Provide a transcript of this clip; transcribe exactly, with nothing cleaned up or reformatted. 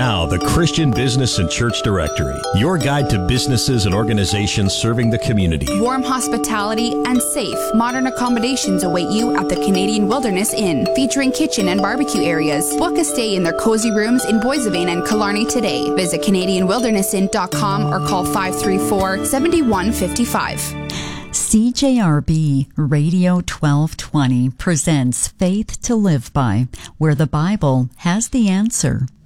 now, the Christian Business and Church Directory, your guide to businesses and organizations serving the community. Warm hospitality and safe, modern accommodations await you at the Canadian Wilderness Inn, featuring kitchen and barbecue areas. Book a stay in their cozy rooms in Boissevain and Killarney today. Visit canadian wilderness inn dot com or call five three four, seven one five five. C J R B Radio twelve twenty presents Faith to Live By, where the Bible has the answer.